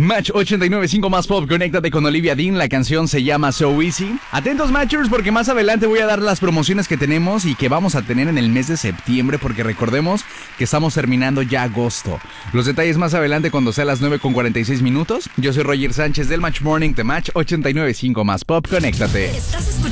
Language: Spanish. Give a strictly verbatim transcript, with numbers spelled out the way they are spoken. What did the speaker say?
Match ochenta y nueve punto cinco más pop, conéctate con Olivia Dean, la canción se llama So Easy. Atentos Matchers porque más adelante voy a dar las promociones que tenemos y que vamos a tener en el mes de septiembre, porque recordemos que estamos terminando ya agosto. Los detalles más adelante cuando sea las nueve con cuarenta y seis minutos. Yo soy Roger Sánchez del Match Morning de Match ochenta y nueve punto cinco más pop, conéctate. Estás